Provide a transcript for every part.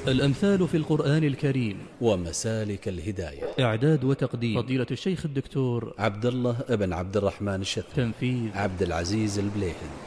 الأمثال في القرآن الكريم ومسالك الهداية. إعداد وتقديم فضيلة الشيخ الدكتور عبد الله بن عبد الرحمن الشثري. تنفيذ عبد العزيز البليهد.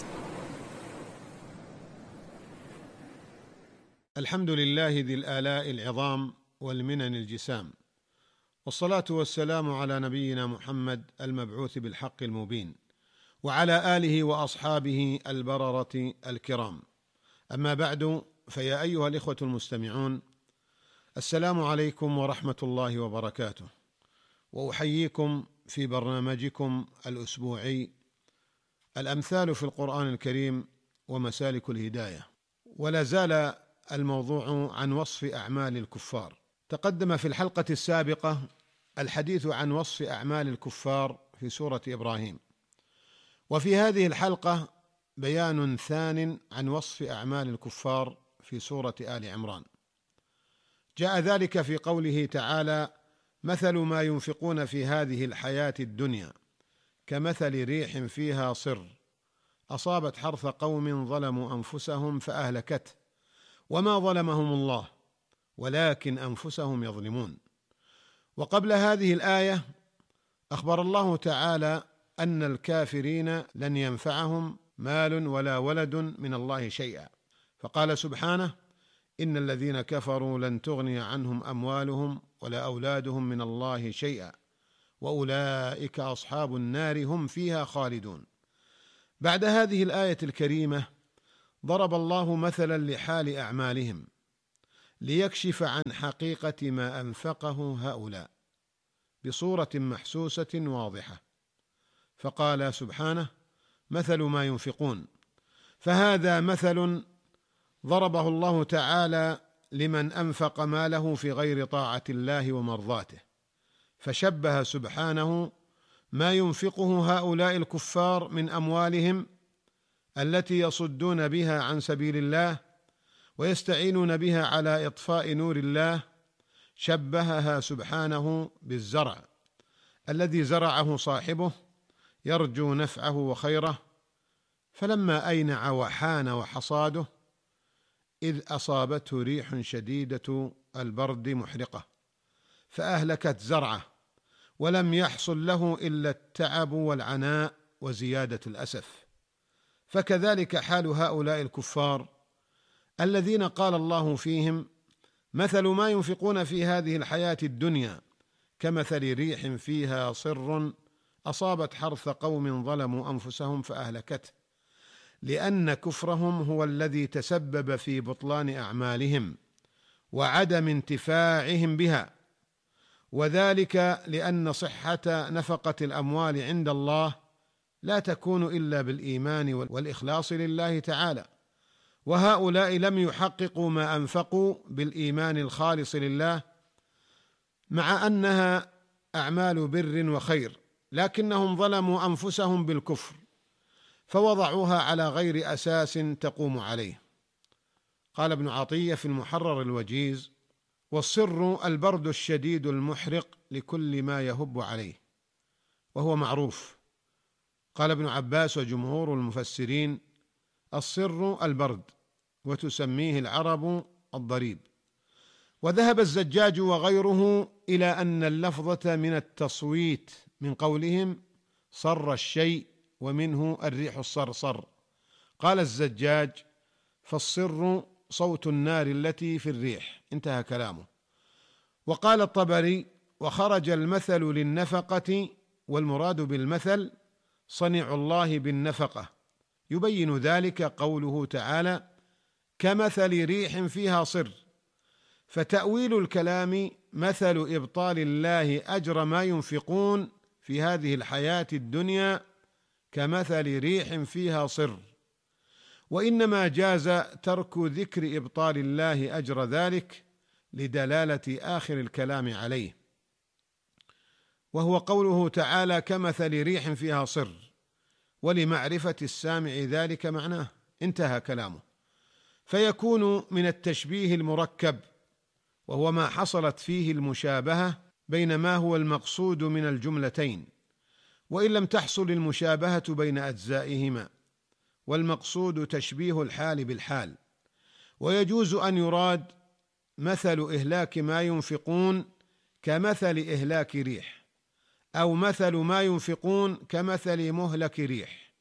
الحمد لله ذي الآلاء العظام والمنن الجسام، والصلاة والسلام على نبينا محمد المبعوث بالحق المبين، وعلى آله وأصحابه البررة الكرام. أما بعد، فيا أيها الإخوة المستمعون، السلام عليكم ورحمة الله وبركاته، وأحييكم في برنامجكم الأسبوعي الأمثال في القرآن الكريم ومسالك الهداية. ولا زال الموضوع عن وصف أعمال الكفار. تقدم في الحلقة السابقة الحديث عن وصف أعمال الكفار في سورة إبراهيم، وفي هذه الحلقة بيان ثان عن وصف أعمال الكفار في سورة آل عمران. جاء ذلك في قوله تعالى: مثل ما ينفقون في هذه الحياة الدنيا كمثل ريح فيها صر أصابت حرث قوم ظلموا أنفسهم فأهلكته وما ظلمهم الله ولكن أنفسهم يظلمون. وقبل هذه الآية أخبر الله تعالى أن الكافرين لن ينفعهم مال ولا ولد من الله شيئا، فقال سبحانه: إن الذين كفروا لن تغني عنهم أموالهم ولا أولادهم من الله شيئا وأولئك أصحاب النار هم فيها خالدون. بعد هذه الآية الكريمة ضرب الله مثلا لحال أعمالهم ليكشف عن حقيقة ما أنفقه هؤلاء بصورة محسوسة واضحة، فقال سبحانه: مثل ما ينفقون. فهذا مثل ضربه الله تعالى لمن أنفق ماله في غير طاعة الله ومرضاته، فشبه سبحانه ما ينفقه هؤلاء الكفار من أموالهم التي يصدون بها عن سبيل الله ويستعينون بها على إطفاء نور الله، شبهها سبحانه بالزرع الذي زرعه صاحبه يرجو نفعه وخيره، فلما أينع وحان وحصاده إذ أصابته ريح شديدة البرد محرقة فأهلكت زرعه ولم يحصل له إلا التعب والعناء وزيادة الأسف. فكذلك حال هؤلاء الكفار الذين قال الله فيهم: مثل ما ينفقون في هذه الحياة الدنيا كمثل ريح فيها صر أصابت حرث قوم ظلموا أنفسهم فأهلكته، لأن كفرهم هو الذي تسبب في بطلان أعمالهم وعدم انتفاعهم بها، وذلك لأن صحة نفقة الأموال عند الله لا تكون إلا بالإيمان والإخلاص لله تعالى، وهؤلاء لم يحققوا ما أنفقوا بالإيمان الخالص لله، مع أنها أعمال بر وخير، لكنهم ظلموا أنفسهم بالكفر فوضعوها على غير أساس تقوم عليه. قال ابن عطية في المحرر الوجيز: والصر البرد الشديد المحرق لكل ما يهب عليه، وهو معروف. قال ابن عباس وجمهور المفسرين: الصر البرد، وتسميه العرب الضريب. وذهب الزجاج وغيره إلى أن اللفظة من التصويت، من قولهم صر الشيء ومنه الريح الصرصر. قال الزجاج: فالصر صوت النار التي في الريح، انتهى كلامه. وقال الطبري: وخرج المثل للنفقة، والمراد بالمثل صنع الله بالنفقة، يبين ذلك قوله تعالى: كمثل ريح فيها صر. فتأويل الكلام مثل إبطال الله أجر ما ينفقون في هذه الحياة الدنيا كمثل ريح فيها صر، وإنما جاز ترك ذكر إبطال الله أجر ذلك لدلالة آخر الكلام عليه، وهو قوله تعالى: كمثل ريح فيها صر، ولمعرفة السامع ذلك معناه، انتهى كلامه. فيكون من التشبيه المركب، وهو ما حصلت فيه المشابهة بين ما هو المقصود من الجملتين، وإن لم تحصل المشابهة بين أجزائهما، والمقصود تشبيه الحال بالحال، ويجوز أن يراد مثل إهلاك ما ينفقون كمثل إهلاك ريح، أو مثل ما ينفقون كمثل مهلك ريح،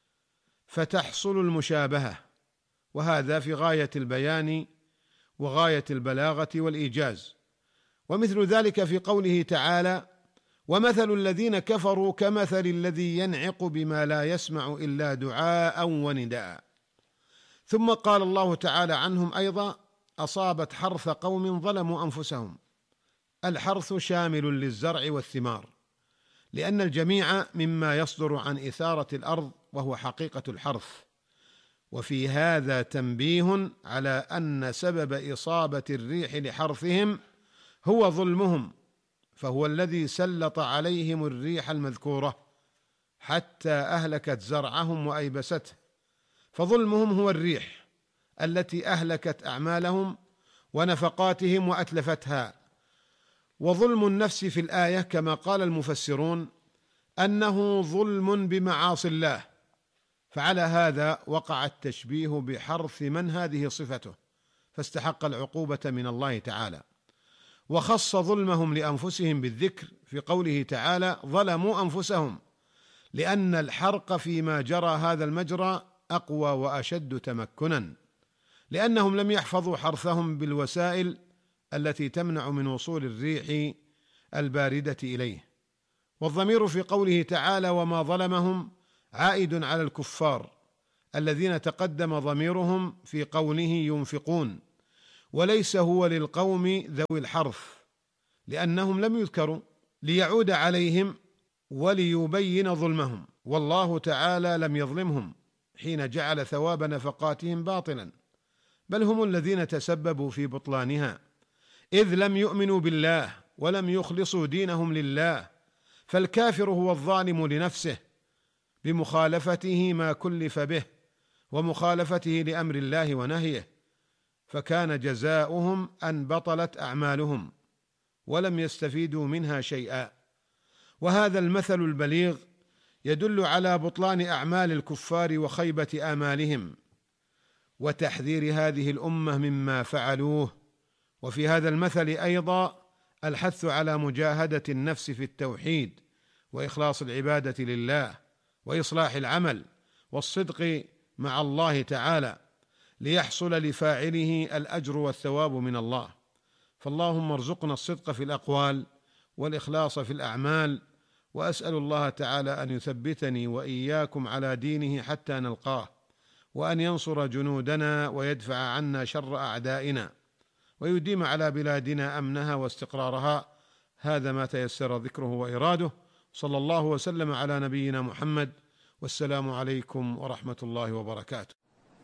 فتحصل المشابهة، وهذا في غاية البيان وغاية البلاغة والإيجاز. ومثل ذلك في قوله تعالى: ومثل الذين كفروا كمثل الذي ينعق بما لا يسمع إلا دعاء ونداء. ثم قال الله تعالى عنهم أيضا: أصابت حرث قوم ظلموا أنفسهم. الحرث شامل للزرع والثمار، لأن الجميع مما يصدر عن إثارة الأرض، وهو حقيقة الحرث. وفي هذا تنبيه على أن سبب إصابة الريح لحرثهم هو ظلمهم، فهو الذي سلط عليهم الريح المذكورة حتى أهلكت زرعهم وأيبسته، فظلمهم هو الريح التي أهلكت أعمالهم ونفقاتهم وأتلفتها. وظلم النفس في الآية كما قال المفسرون أنه ظلم بمعاصي الله، فعلى هذا وقع التشبيه بحرث من هذه صفته، فاستحق العقوبة من الله تعالى. وخص ظلمهم لأنفسهم بالذكر في قوله تعالى: ظلموا أنفسهم، لأن الحرق فيما جرى هذا المجرى أقوى وأشد تمكنا، لأنهم لم يحفظوا حرثهم بالوسائل التي تمنع من وصول الريح الباردة إليه. والضمير في قوله تعالى: وما ظلمهم عائد على الكفار الذين تقدم ضميرهم في قوله ينفقون، وليس هو للقوم ذوي الحرث، لأنهم لم يذكروا، ليعود عليهم وليبين ظلمهم. والله تعالى لم يظلمهم حين جعل ثواب نفقاتهم باطلا، بل هم الذين تسببوا في بطلانها، إذ لم يؤمنوا بالله ولم يخلصوا دينهم لله. فالكافر هو الظالم لنفسه بمخالفته ما كلف به ومخالفته لأمر الله ونهيه، فكان جزاؤهم أن بطلت أعمالهم ولم يستفيدوا منها شيئا. وهذا المثل البليغ يدل على بطلان أعمال الكفار وخيبة آمالهم وتحذير هذه الأمة مما فعلوه. وفي هذا المثل أيضا الحث على مجاهدة النفس في التوحيد وإخلاص العبادة لله وإصلاح العمل والصدق مع الله تعالى، ليحصل لفاعله الأجر والثواب من الله. فاللهم ارزقنا الصدق في الأقوال والإخلاص في الأعمال، وأسأل الله تعالى أن يثبتني وإياكم على دينه حتى نلقاه، وأن ينصر جنودنا ويدفع عنا شر أعدائنا، ويديم على بلادنا أمنها واستقرارها. هذا ما تيسر ذكره وإراده. صلى الله وسلم على نبينا محمد، والسلام عليكم ورحمة الله وبركاته.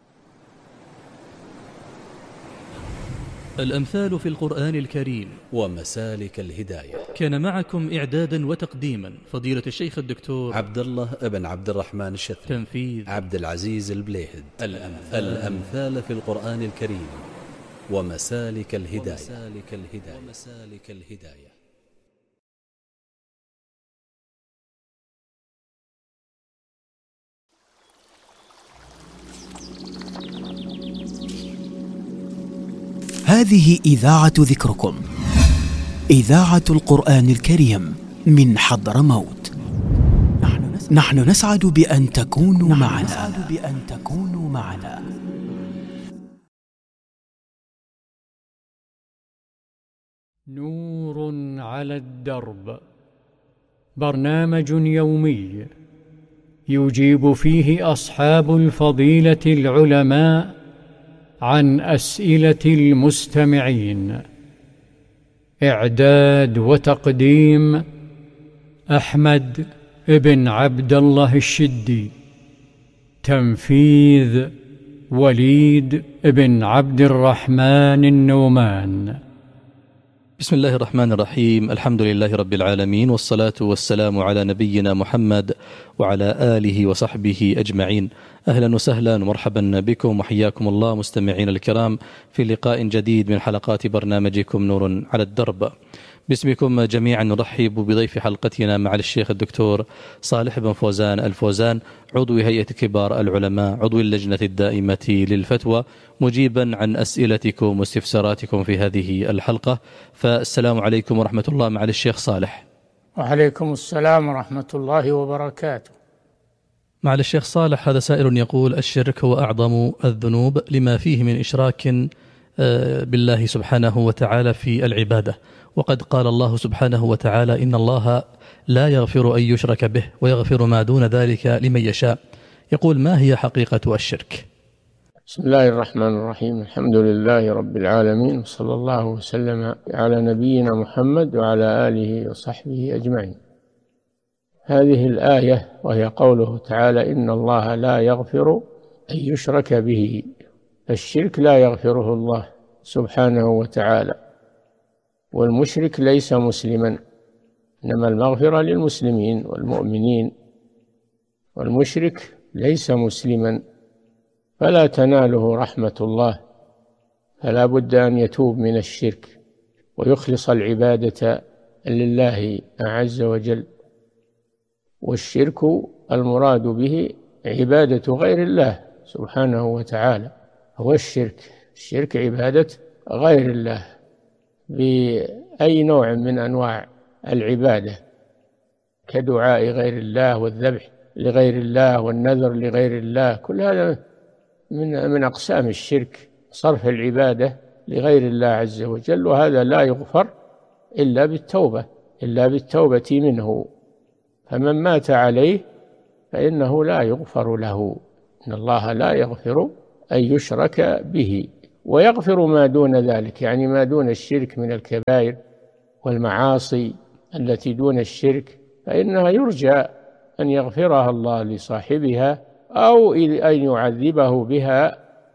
الأمثال في القرآن الكريم ومسالك الهداية. كان معكم إعدادا وتقديما فضيلة الشيخ الدكتور عبد الله ابن عبد الرحمن الشثري. تنفيذ عبد العزيز البليهد. الأمثال في القرآن الكريم ومسالك الهداية. هذه إذاعة ذكركم، إذاعة القرآن الكريم من حضرموت. نحن نسعد بأن تكونوا معنا. نور على الدرب، برنامج يومي يجيب فيه أصحاب الفضيلة العلماء عن أسئلة المستمعين. إعداد وتقديم أحمد بن عبد الله الشدي. تنفيذ وليد بن عبد الرحمن النومان. بسم الله الرحمن الرحيم. الحمد لله رب العالمين، والصلاة والسلام على نبينا محمد وعلى آله وصحبه أجمعين. أهلا وسهلا ومرحبا بكم وحياكم الله مستمعين الكرام في لقاء جديد من حلقات برنامجكم نور على الدرب، باسمكم جميعا نرحب بضيف حلقتنا مع الشيخ الدكتور صالح بن فوزان الفوزان، عضو هيئة كبار العلماء، عضو اللجنة الدائمة للفتوى، مجيبا عن أسئلتكم واستفساراتكم في هذه الحلقة. فالسلام عليكم ورحمة الله مع الشيخ صالح. وعليكم السلام ورحمة الله وبركاته. مع الشيخ صالح، هذا سائل يقول: الشرك هو أعظم الذنوب لما فيه من إشراك بالله سبحانه وتعالى في العبادة، وقد قال الله سبحانه وتعالى: إن الله لا يغفر أن يشرك به ويغفر ما دون ذلك لمن يشاء. يقول: ما هي حقيقة الشرك؟ بسم الله الرحمن الرحيم. الحمد لله رب العالمين، وصلى الله وسلم على نبينا محمد وعلى آله وصحبه أجمعين. هذه الآية وهي قوله تعالى: إن الله لا يغفر أن يشرك به. الشرك لا يغفره الله سبحانه وتعالى، والمشرك ليس مسلما، إنما المغفرة للمسلمين والمؤمنين، والمشرك ليس مسلما فلا تناله رحمة الله، فلا بد أن يتوب من الشرك ويخلص العبادة لله عز وجل. والشرك المراد به عبادة غير الله سبحانه وتعالى، هو الشرك عبادة غير الله بأي نوع من أنواع العبادة، كدعاء غير الله والذبح لغير الله والنذر لغير الله، كل هذا من أقسام الشرك، صرف العبادة لغير الله عز وجل، وهذا لا يغفر إلا بالتوبة منه. فمن مات عليه فإنه لا يغفر له. إن الله لا يغفر أن يشرك به ويغفر ما دون ذلك، يعني ما دون الشرك من الكبائر والمعاصي التي دون الشرك، فإنها يرجى أن يغفرها الله لصاحبها أو أن يعذبه بها،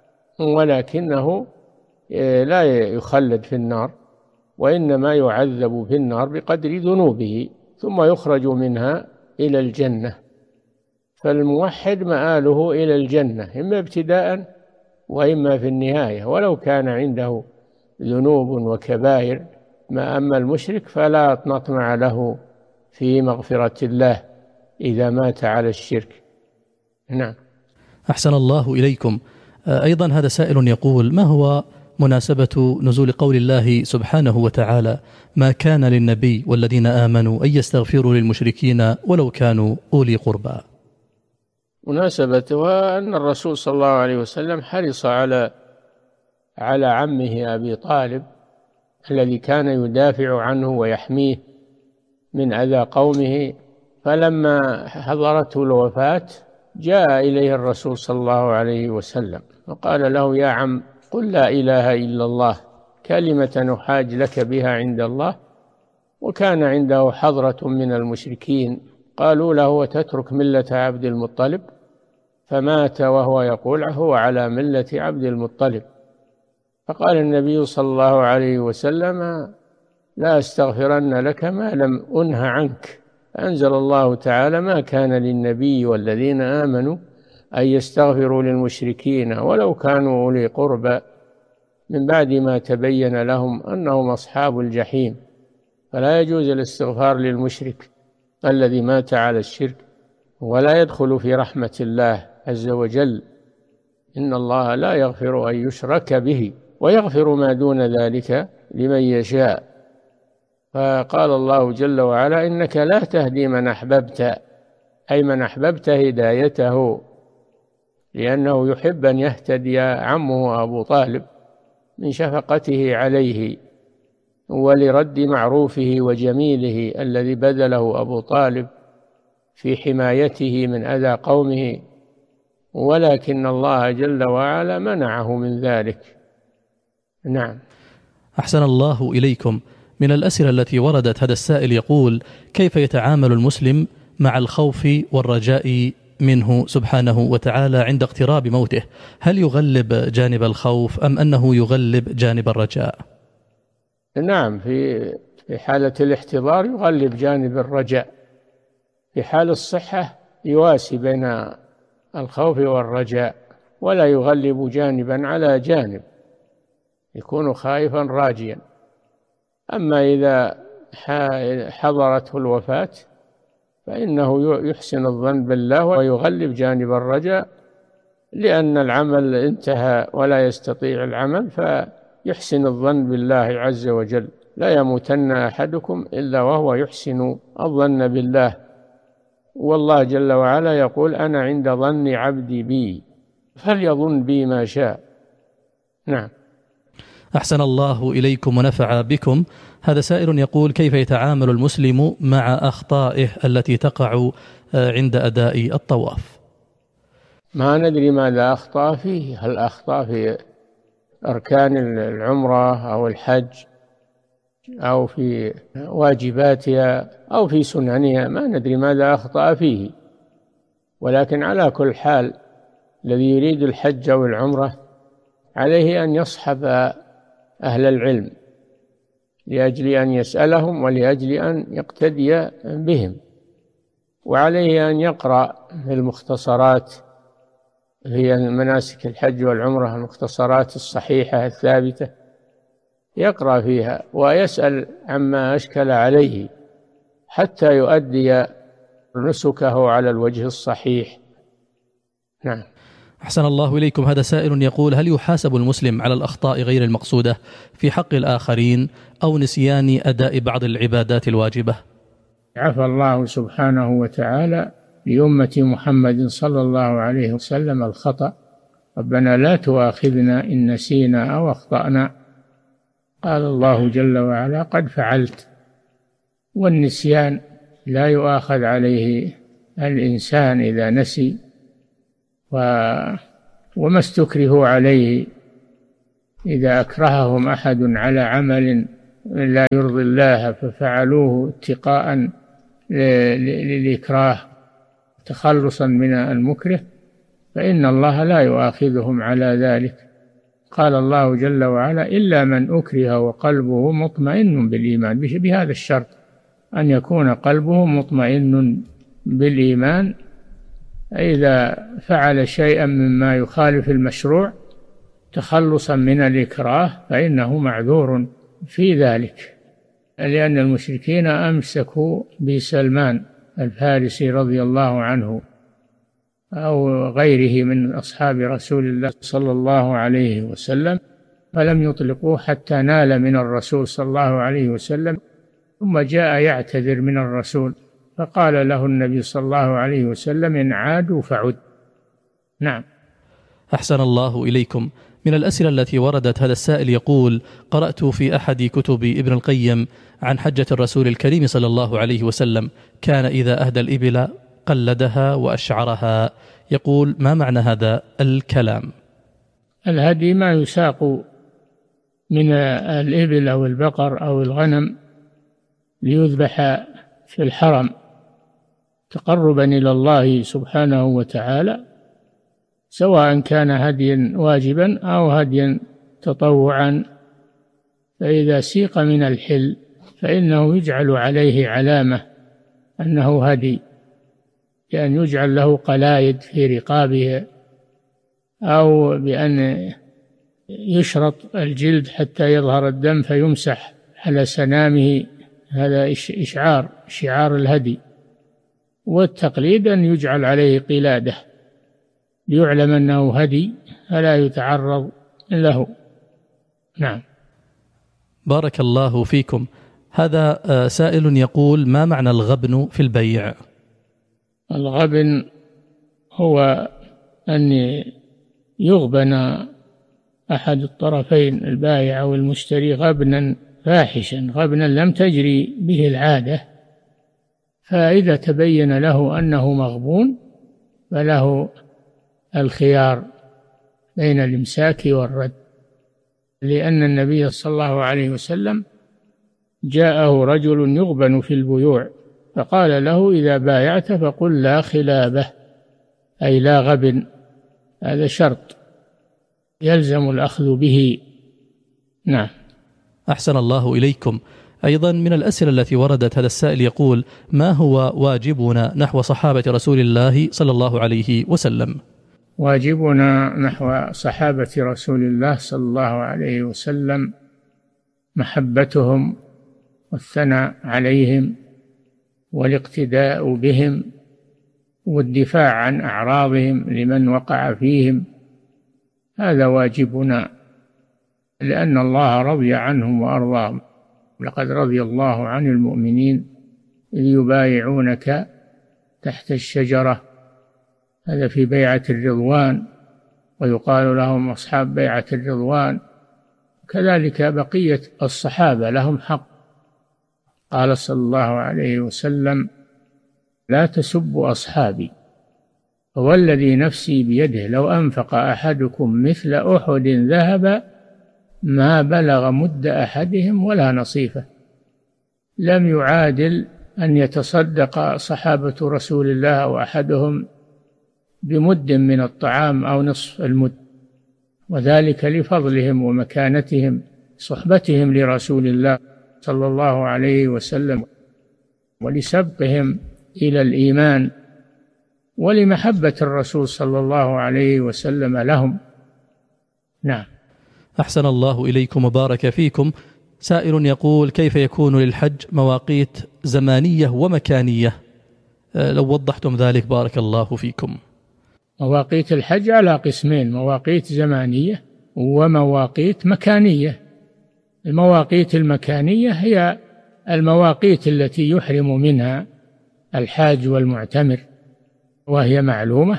ولكنه لا يخلد في النار، وإنما يعذب في النار بقدر ذنوبه ثم يخرج منها إلى الجنة. فالموحد مآله إلى الجنة إما ابتداء وإما في النهاية، ولو كان عنده ذنوب وكبائر. أما المشرك فلا نطمع له في مغفرة الله إذا مات على الشرك. نعم. أحسن الله إليكم. أيضا هذا سائل يقول: ما هو مناسبة نزول قول الله سبحانه وتعالى: ما كان للنبي والذين آمنوا أن يستغفروا للمشركين ولو كانوا أولي قربى؟ مناسبتها أن الرسول صلى الله عليه وسلم حرص على عمه أبي طالب الذي كان يدافع عنه ويحميه من أذى قومه، فلما حضرته الوفاة جاء إليه الرسول صلى الله عليه وسلم وقال له: يا عم، قل لا إله إلا الله كلمة أحاج لك بها عند الله. وكان عنده حضرة من المشركين قالوا له: وتترك ملة عبد المطلب؟ فمات وهو يقول: هو على ملة عبد المطلب. فقال النبي صلى الله عليه وسلم: لا أستغفرن لك ما لم أنه عنك. أنزل الله تعالى: ما كان للنبي والذين آمنوا أن يستغفروا للمشركين ولو كانوا أولي قربى من بعد ما تبين لهم أنهم أصحاب الجحيم. فلا يجوز الاستغفار للمشرك الذي مات على الشرك، ولا يدخل في رحمة الله عز وجل. إن الله لا يغفر أن يشرك به ويغفر ما دون ذلك لمن يشاء. فقال الله جل وعلا: إنك لا تهدي من أحببت، أي من أحببت هدايته، لأنه يحب أن يهتدي عمه أبو طالب من شفقته عليه ولرد معروفه وجميله الذي بذله أبو طالب في حمايته من أذى قومه، ولكن الله جل وعلا منعه من ذلك. نعم. أحسن الله إليكم. من الأسئلة التي وردت هذا السائل يقول: كيف يتعامل المسلم مع الخوف والرجاء منه سبحانه وتعالى عند اقتراب موته؟ هل يغلب جانب الخوف أم أنه يغلب جانب الرجاء؟ نعم، في حالة الاحتضار يغلب جانب الرجاء، في حال الصحة يواسي بين الخوف والرجاء، ولا يغلب جانبا على جانب، يكون خائفا راجيا. أما إذا حضرته الوفاة فإنه يحسن الظن بالله ويغلب جانب الرجاء، لأن العمل انتهى ولا يستطيع العمل، فيحسن الظن بالله عز وجل. لا يموتن أحدكم إلا وهو يحسن الظن بالله، والله جل وعلا يقول: أنا عند ظن عبدي بي فليظن بي ما شاء. نعم. أحسن الله إليكم ونفع بكم. هذا سائل يقول: كيف يتعامل المسلم مع أخطائه التي تقع عند أداء الطواف؟ ما ندري ماذا أخطأ فيه، هل أخطأ في أركان العمرة أو الحج أو في واجباتها أو في سننها، ما ندري ماذا أخطأ فيه. ولكن على كل حال الذي يريد الحج أو العمرة عليه أن يصحب أهل العلم لأجل أن يسألهم ولأجل أن يقتدي بهم، وعليه أن يقرأ في المختصرات هي مناسك الحج والعمرة، المختصرات الصحيحة الثابتة، يقرأ فيها ويسأل عما أشكل عليه حتى يؤدي نسكه على الوجه الصحيح. نعم. أحسن الله إليكم. هذا سائل يقول: هل يحاسب المسلم على الأخطاء غير المقصودة في حق الآخرين أو نسيان أداء بعض العبادات الواجبة؟ عفى الله سبحانه وتعالى لأمة محمد صلى الله عليه وسلم الخطأ: ربنا لا تؤاخذنا إن نسينا أو أخطأنا. قال الله جل وعلا: قد فعلت. والنسيان لا يؤاخذ عليه الإنسان إذا نسي، وما استكرهوا عليه إذا أكرههم أحد على عمل لا يرضي الله ففعلوه اتقاء للإكراه تخلصا من المكره، فإن الله لا يؤاخذهم على ذلك. قال الله جل وعلا: إلا من أكره وقلبه مطمئن بالإيمان، بهذا الشرط أن يكون قلبه مطمئن بالإيمان. إذا فعل شيئا مما يخالف المشروع تخلصا من الإكراه فإنه معذور في ذلك، لأن المشركين أمسكوا بسلمان الفارسي رضي الله عنه أو غيره من أصحاب رسول الله صلى الله عليه وسلم، فلم يطلقوه حتى نال من الرسول صلى الله عليه وسلم، ثم جاء يعتذر من الرسول، فقال له النبي صلى الله عليه وسلم: إن عادوا فعد. نعم. أحسن الله إليكم. من الأسئلة التي وردت هذا السائل يقول: قرأت في أحد كتب ابن القيم عن حجة الرسول الكريم صلى الله عليه وسلم كان إذا أهدى الإبل قلدها وأشعرها. يقول: ما معنى هذا الكلام؟ الهدي ما يساق من الإبل أو البقر أو الغنم ليذبح في الحرم تقربا إلى الله سبحانه وتعالى، سواء كان هديا واجبا أو هديا تطوعا. فإذا سيق من الحل فإنه يجعل عليه علامة أنه هدي، بأن يجعل له قلايد في رقابه، أو بأن يشرط الجلد حتى يظهر الدم فيمسح على سنامه، هذا شعار الهدي. والتقليد أن يجعل عليه قلادة ليعلم أنه هدي فلا يتعرض له. نعم. بارك الله فيكم. هذا سائل يقول: ما معنى الغبن في البيع؟ الغبن هو أن يغبن أحد الطرفين البائع أو المشتري غبنا فاحشا، غبنا لم تجري به العادة، فإذا تبين له أنه مغبون فله الخيار بين الإمساك والرد، لأن النبي صلى الله عليه وسلم جاءه رجل يغبن في البيوع فقال له: إذا بايعت فقل لا خلابة، أي لا غبن. هذا شرط يلزم الأخذ به. نعم. أحسن الله إليكم. أيضا من الأسئلة التي وردت هذا السائل يقول: ما هو واجبنا نحو صحابة رسول الله صلى الله عليه وسلم؟ واجبنا نحو صحابة رسول الله صلى الله عليه وسلم محبتهم والثناء عليهم والاقتداء بهم والدفاع عن أعراضهم لمن وقع فيهم، هذا واجبنا، لأن الله رضي عنهم وأرضاهم. لقد رضي الله عن المؤمنين إذ يبايعونك تحت الشجرة، هذا في بيعة الرضوان، ويقال لهم أصحاب بيعة الرضوان. كذلك بقية الصحابة لهم حق. قال صلى الله عليه وسلم: لا تسبوا أصحابي، فوالذي نفسي بيده لو أنفق أحدكم مثل أحد ذهبا ما بلغ مد أحدهم ولا نصيفه. لم يعادل أن يتصدق صحابة رسول الله وأحدهم بمد من الطعام أو نصف المد، وذلك لفضلهم ومكانتهم، صحبتهم لرسول الله صلى الله عليه وسلم، ولسبقهم إلى الإيمان، ولمحبة الرسول صلى الله عليه وسلم لهم. نعم. أحسن الله إليكم وبارك فيكم. سائل يقول: كيف يكون للحج مواقيت زمانية ومكانية؟ لو وضحتم ذلك بارك الله فيكم. مواقيت الحج على قسمين: مواقيت زمانية ومواقيت مكانية. المواقيت المكانية هي المواقيت التي يحرم منها الحاج والمعتمر، وهي معلومة: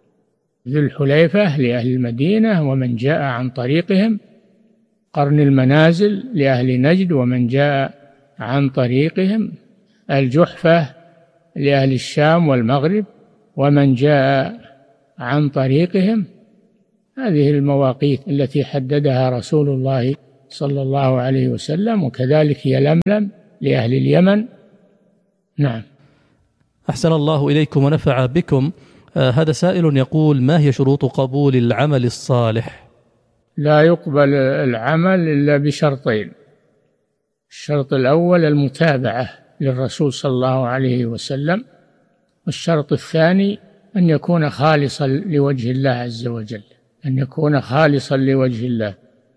ذو الحليفة لأهل المدينة ومن جاء عن طريقهم، قرن المنازل لأهل نجد ومن جاء عن طريقهم، الجحفة لأهل الشام والمغرب ومن جاء عن طريقهم. هذه المواقيت التي حددها رسول الله صلى الله عليه وسلم، وكذلك يلملم لأهل اليمن. نعم. أحسن الله إليكم ونفع بكم. هذا سائل يقول: ما هي شروط قبول العمل الصالح؟ لا يقبل العمل إلا بشرطين: الشرط الأول المتابعة للرسول صلى الله عليه وسلم، والشرط الثاني أن يكون خالصا لوجه الله عز وجل، أن يكون خالصا لوجه الله.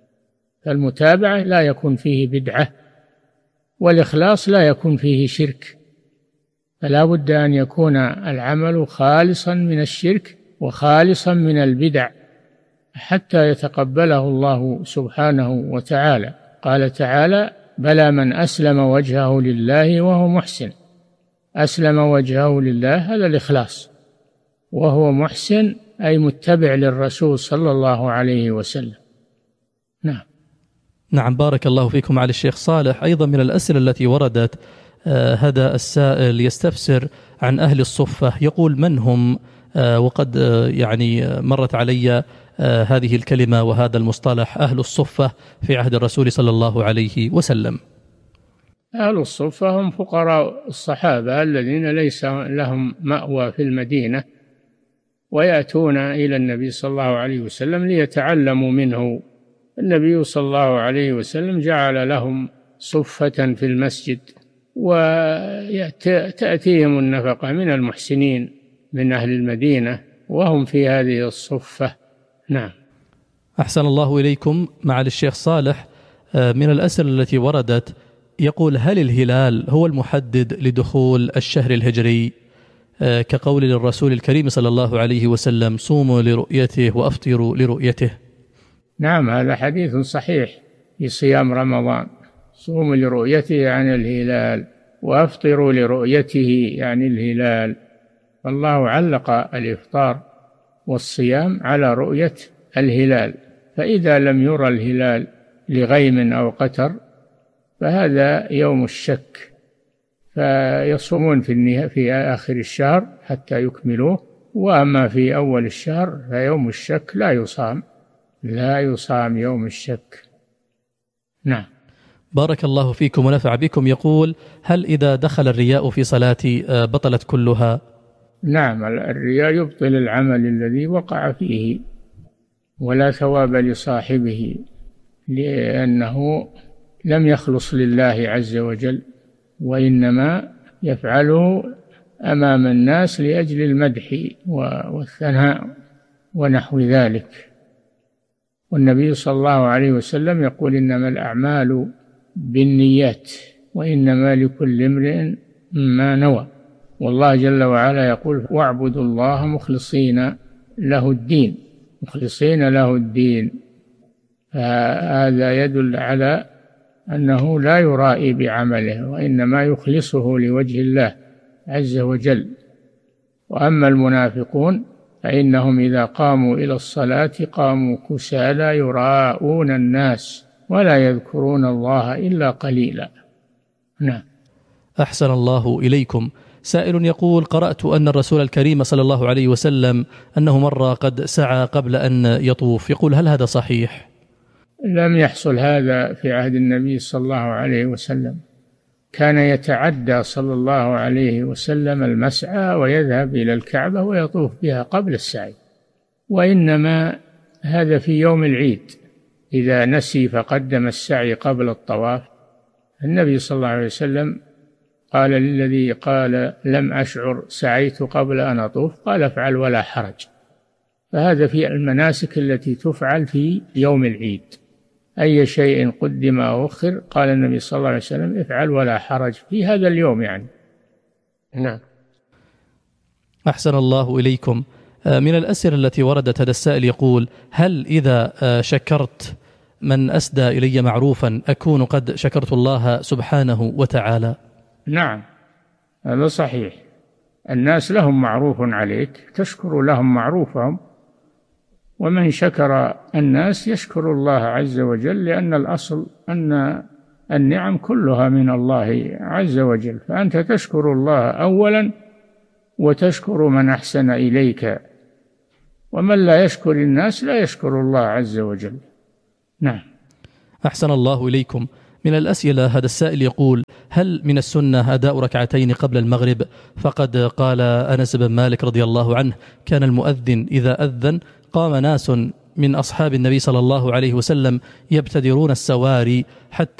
فالمتابعة لا يكون فيه بدعة، والإخلاص لا يكون فيه شرك، فلا بد أن يكون العمل خالصا من الشرك وخالصا من البدع حتى يتقبله الله سبحانه وتعالى. قال تعالى: بلى من أسلم وجهه لله وهو محسن. أسلم وجهه لله هذا الإخلاص، وهو محسن أي متبع للرسول صلى الله عليه وسلم. نعم. نعم بارك الله فيكم. على الشيخ صالح، أيضا من الأسئلة التي وردت هذا السائل يستفسر عن أهل الصفة، يقول: من هم؟ وقد يعني مرت علي هذه الكلمة وهذا المصطلح أهل الصفة في عهد الرسول صلى الله عليه وسلم. أهل الصفة هم فقراء الصحابة الذين ليس لهم مأوى في المدينة، ويأتون إلى النبي صلى الله عليه وسلم ليتعلموا منه. النبي صلى الله عليه وسلم جعل لهم صفة في المسجد، وتأتيهم النفقة من المحسنين من أهل المدينة وهم في هذه الصفة. نعم. أحسن الله إليكم. معالي الشيخ صالح، من الأسئلة التي وردت يقول: هل الهلال هو المحدد لدخول الشهر الهجري كقول للرسول الكريم صلى الله عليه وسلم: صوموا لرؤيته وأفطروا لرؤيته؟ نعم، هذا حديث صحيح في صيام رمضان: صوموا لرؤيته يعني الهلال، وأفطروا لرؤيته يعني الهلال. فالله علق الإفطار والصيام على رؤية الهلال، فإذا لم يرى الهلال لغيم أو قتر فهذا يوم الشك، فيصومون في آخر الشهر حتى يكملوه، وأما في أول الشهر فيوم الشك لا يصام يوم الشك. نعم. بارك الله فيكم ونفع بكم. يقول: هل إذا دخل الرياء في صلاتي بطلت كلها؟ نعم، الرياء يبطل العمل الذي وقع فيه، ولا ثواب لصاحبه، لأنه لم يخلص لله عز وجل، وإنما يفعله أمام الناس لأجل المدح والثناء ونحو ذلك. والنبي صلى الله عليه وسلم يقول: إنما الأعمال بالنيات، وإنما لكل امرئ ما نوى. والله جل وعلا يقول واعبدوا الله مخلصين له الدين، مخلصين له الدين. فهذا يدل على أنه لا يرائي بعمله، وإنما يخلصه لوجه الله عز وجل. وأما المنافقون فإنهم إذا قاموا إلى الصلاة قاموا كسالى يراءون الناس ولا يذكرون الله إلا قليلا. نعم. أحسن الله إليكم. سائل يقول: قرأت أن الرسول الكريم صلى الله عليه وسلم أنه مرة قد سعى قبل أن يطوف، يقول هل هذا صحيح؟ لم يحصل هذا في عهد النبي صلى الله عليه وسلم، كان يتعدى صلى الله عليه وسلم المسعى ويذهب إلى الكعبة ويطوف بها قبل السعي، وإنما هذا في يوم العيد إذا نسي فقدم السعي قبل الطواف. النبي صلى الله عليه وسلم قال للذي قال لم أشعر سعيت قبل أن أطوف، قال افعل ولا حرج. فهذا في المناسك التي تفعل في يوم العيد، أي شيء قدم أو أخر قال النبي صلى الله عليه وسلم افعل ولا حرج في هذا اليوم يعني. نعم. أحسن الله إليكم. من الأسئلة التي وردت هذا السائل يقول: هل إذا شكرت من أسدى إلي معروفا أكون قد شكرت الله سبحانه وتعالى؟ نعم، هذا صحيح. الناس لهم معروف عليك تشكر لهم معروفهم، ومن شكر الناس يشكر الله عز وجل، لأن الأصل أن النعم كلها من الله عز وجل، فأنت تشكر الله أولا وتشكر من أحسن إليك، ومن لا يشكر الناس لا يشكر الله عز وجل. نعم. أحسن الله إليكم. من الأسئلة هذا السائل يقول: هل من السنة أداء ركعتين قبل المغرب؟ فقد قال أنس بن مالك رضي الله عنه: كان المؤذن إذا أذن قام ناس من أصحاب النبي صلى الله عليه وسلم يبتدرون السواري حتى